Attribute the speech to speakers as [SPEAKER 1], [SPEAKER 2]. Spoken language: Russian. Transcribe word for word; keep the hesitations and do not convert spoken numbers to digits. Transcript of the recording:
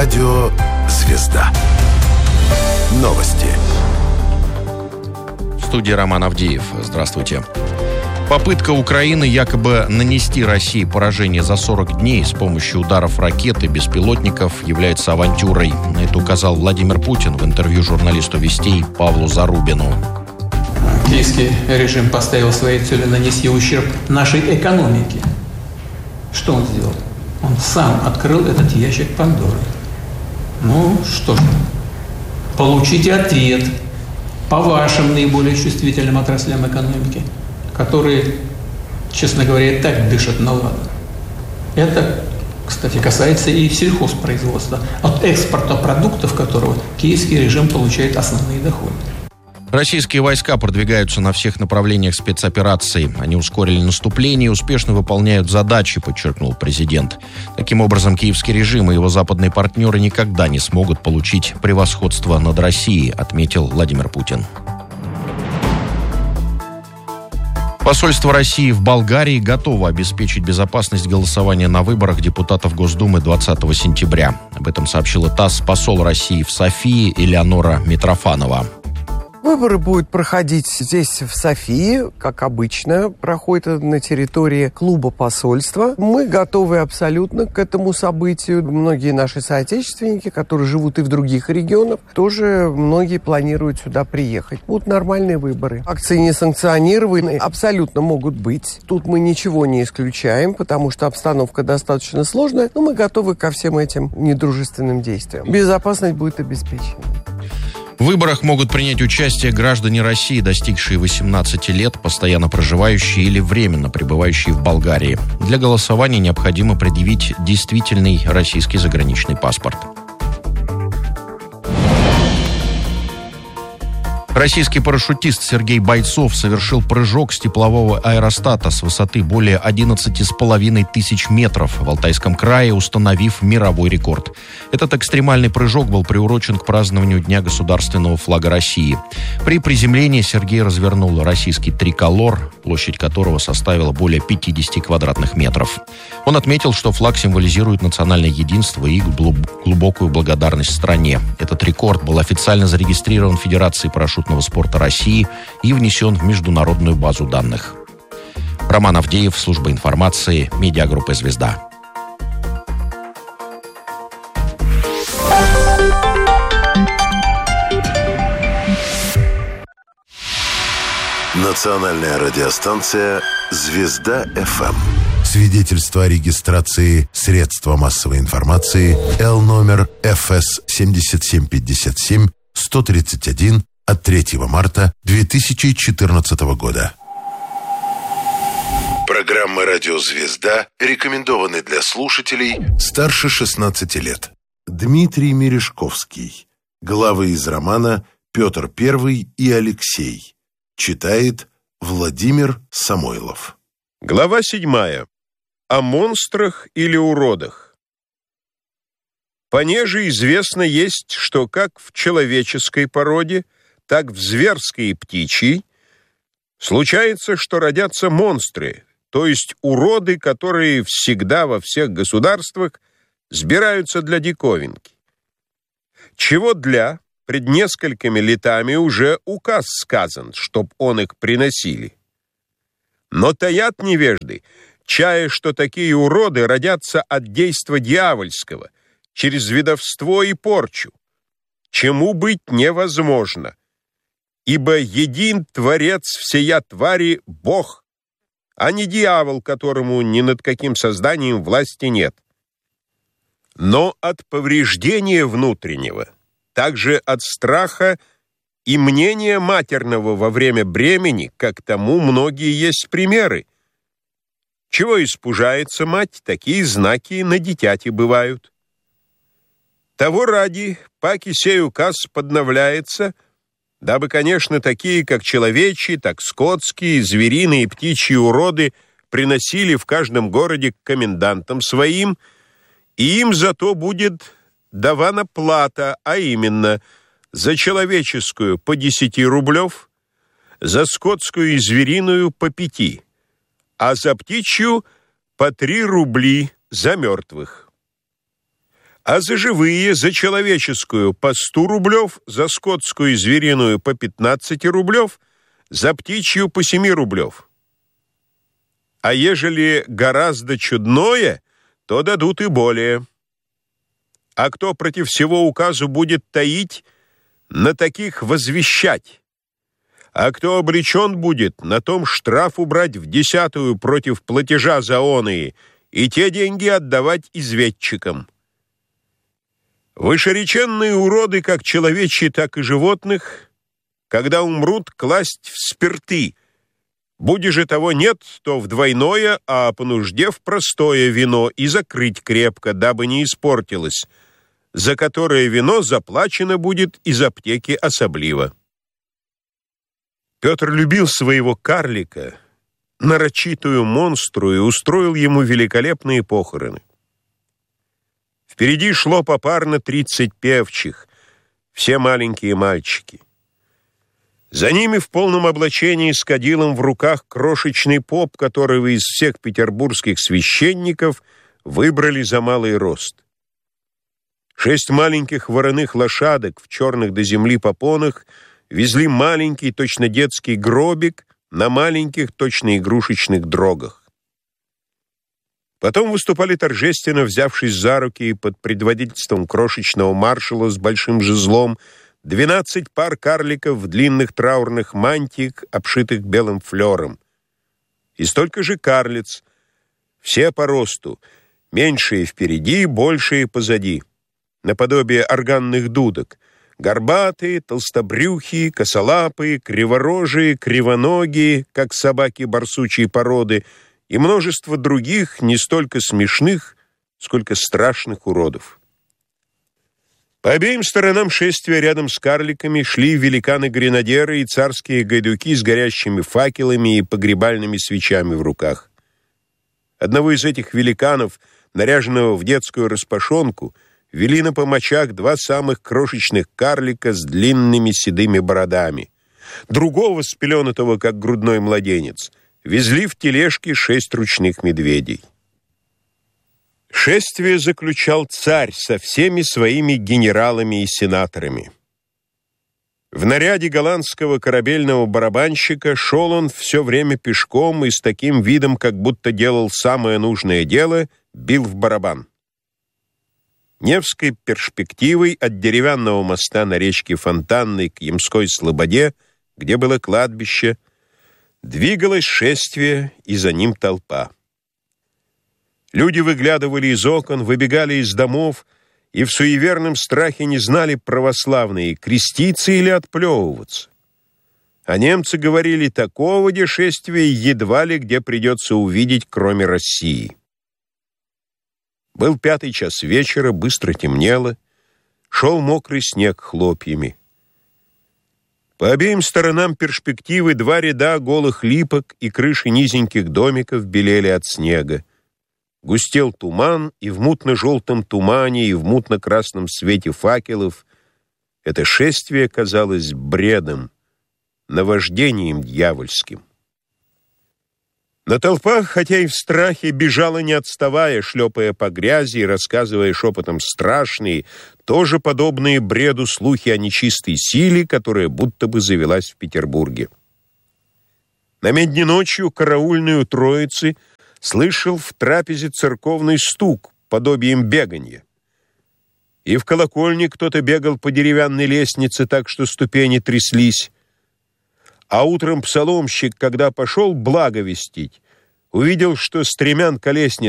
[SPEAKER 1] Радио «Звезда». Новости.
[SPEAKER 2] В студии Роман Авдеев. Здравствуйте. Попытка Украины якобы нанести России поражение за сорок дней с помощью ударов ракет и беспилотников является авантюрой. На это указал Владимир Путин в интервью журналисту «Вестей» Павлу Зарубину.
[SPEAKER 3] Киевский режим поставил своей целью нанести ущерб нашей экономике. Что он сделал? Он сам открыл этот ящик Пандоры. Ну, что ж, получите ответ по вашим наиболее чувствительным отраслям экономики, которые, честно говоря, и так дышат на ладан. Это, кстати, касается и сельхозпроизводства, от экспорта продуктов которого киевский режим получает основные доходы.
[SPEAKER 2] Российские войска продвигаются на всех направлениях спецоперации. Они ускорили наступление и успешно выполняют задачи, подчеркнул президент. Таким образом, киевский режим и его западные партнеры никогда не смогут получить превосходство над Россией, отметил Владимир Путин. Посольство России в Болгарии готово обеспечить безопасность голосования на выборах депутатов Госдумы двадцатого сентября. Об этом сообщила ТАСС посол России в Софии Элеонора Митрофанова.
[SPEAKER 4] Выборы будут проходить здесь, в Софии, как обычно, проходит на территории клуба посольства. Мы готовы абсолютно к этому событию. Многие наши соотечественники, которые живут и в других регионах, тоже многие планируют сюда приехать. Будут нормальные выборы. Акции не санкционированные, абсолютно могут быть. Тут мы ничего не исключаем, потому что обстановка достаточно сложная, но мы готовы ко всем этим недружественным действиям. Безопасность будет обеспечена.
[SPEAKER 2] В выборах могут принять участие граждане России, достигшие восемнадцати лет, постоянно проживающие или временно пребывающие в Болгарии. Для голосования необходимо предъявить действительный российский заграничный паспорт. Российский парашютист Сергей Бойцов совершил прыжок с теплового аэростата с высоты более одиннадцати с половиной тысяч метров в Алтайском крае, установив мировой рекорд. Этот экстремальный прыжок был приурочен к празднованию Дня государственного флага России. При приземлении Сергей развернул российский триколор, площадь которого составила более пятидесяти квадратных метров. Он отметил, что флаг символизирует национальное единство и глубокую благодарность стране. Этот рекорд был официально зарегистрирован Федерацией парашютного спорта России и внесен в международную базу данных. Роман Авдеев, служба информации, медиагруппа «Звезда».
[SPEAKER 1] Национальная радиостанция «Звезда-эф эм». Свидетельство о регистрации средства массовой информации Л номер эф эс семь семь пять семь сто тридцать один от третьего марта две тысячи четырнадцатого года. Программа «Радио Звезда» рекомендованы для слушателей старше шестнадцати лет. Дмитрий Мережковский. Главы из романа «Петр Первый и Алексей». Читает Владимир Самойлов.
[SPEAKER 5] Глава седьмая. О монстрах или уродах. Понеже известно есть, что как в человеческой породе, так в зверской и птичьей случается, что родятся монстры, то есть уроды, которые всегда во всех государствах сбираются для диковинки. Чего для, пред несколькими летами уже указ сказан, чтоб он их приносили. Но таят невежды, чая, что такие уроды родятся от действа дьявольского, через ведовство и порчу, чему быть невозможно. Ибо един Творец всея твари Бог, а не дьявол, которому ни над каким созданием власти нет. Но от повреждения внутреннего, также от страха и мнения матерного во время бремени, как тому многие есть примеры. Чего испужается мать, такие знаки на дитяти бывают. Того ради, паки сей указ подновляется, дабы, конечно, такие, как человечьи, так скотские, звериные и птичьи уроды приносили в каждом городе к комендантам своим, и им зато будет давана плата, а именно за человеческую по десяти рублев, за скотскую и звериную по пяти, а за птичью по три рубли за мертвых. А за живые, за человеческую по сто рублев, за скотскую и звериную по пятнадцать рублев, за птичью по семь рублев. А ежели гораздо чудное, то дадут и более. А кто против всего указу будет таить, на таких возвещать. А кто обречен будет, на том штраф убрать в десятую против платежа за оные, и те деньги отдавать изведчикам. Вышереченные уроды, как человечьи, так и животных, когда умрут, класть в спирты. Буди же того нет, то в двойное, а по нужде в простое вино и закрыть крепко, дабы не испортилось, за которое вино заплачено будет из аптеки особливо. Петр любил своего карлика, нарочитую монстру, и устроил ему великолепные похороны. Впереди шло попарно тридцать певчих, все маленькие мальчики. За ними в полном облачении с кадилом в руках крошечный поп, которого из всех петербургских священников выбрали за малый рост. Шесть маленьких вороных лошадок в черных до земли попонах везли маленький, точно детский гробик на маленьких, точно игрушечных дрогах. Потом выступали торжественно, взявшись за руки, под предводительством крошечного маршала с большим жезлом, двенадцать пар карликов в длинных траурных мантиях, обшитых белым флером. И столько же карлиц, все по росту, меньшие впереди, большие позади, наподобие органных дудок, горбатые, толстобрюхие, косолапые, криворожие, кривоногие, как собаки барсучьей породы, и множество других, не столько смешных, сколько страшных уродов. По обеим сторонам шествия рядом с карликами шли великаны-гренадеры и царские гайдуки с горящими факелами и погребальными свечами в руках. Одного из этих великанов, наряженного в детскую распашонку, вели на помочах два самых крошечных карлика с длинными седыми бородами. Другого, спеленутого, как грудной младенец, везли в тележке шесть ручных медведей. Шествие заключал царь со всеми своими генералами и сенаторами. В наряде голландского корабельного барабанщика шел он все время пешком и с таким видом, как будто делал самое нужное дело, бил в барабан. Невской перспективой от деревянного моста на речке Фонтанной к Ямской слободе, где было кладбище, двигалось шествие, и за ним толпа. Люди выглядывали из окон, выбегали из домов, и в суеверном страхе не знали православные, креститься или отплевываться. А немцы говорили, такого де шествия едва ли где придется увидеть, кроме России. Был пятый час вечера, быстро темнело, шел мокрый снег хлопьями. По обеим сторонам перспективы два ряда голых липок и крыши низеньких домиков белели от снега. Густел туман, и в мутно-желтом тумане, и в мутно-красном свете факелов это шествие казалось бредом, наваждением дьявольским. На толпах, хотя и в страхе, бежала не отставая, шлепая по грязи и рассказывая шепотом страшные, тоже подобные бреду слухи о нечистой силе, которая будто бы завелась в Петербурге. На медне ночью караульный у Троицы слышал в трапезе церковный стук, подобием беганья. И в колокольне кто-то бегал по деревянной лестнице так, что ступени тряслись. А утром псаломщик, когда пошел благовестить, увидел, что стремян колесниц